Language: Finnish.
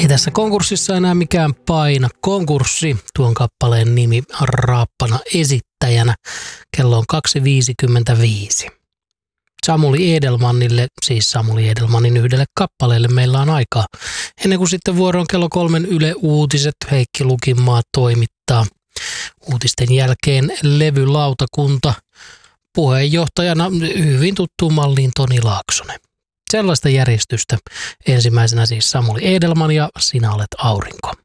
Ei tässä konkurssissa enää mikään paina. Konkurssi, tuon kappaleen nimi raappana esittäjänä. Kello on 2.55. Samuli Edelmanille, siis Samuli Edelmanin yhdelle kappaleelle meillä on aikaa. Ennen kuin sitten vuoroon kello 3 Yle Uutiset, Heikki Lukinmaa toimittaa. Uutisten jälkeen levylautakunta, puheenjohtajana hyvin tuttuun malliin Toni Laaksonen. Sellaista järjestystä. Ensimmäisenä siis Samuli Edelman ja Sinä olet aurinko.